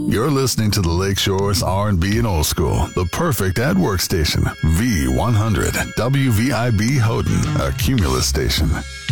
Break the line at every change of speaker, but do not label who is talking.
You're listening to the Lakeshore's R&B and Old School, the perfect at work station. V100 WVIB Houghton, a Cumulus station.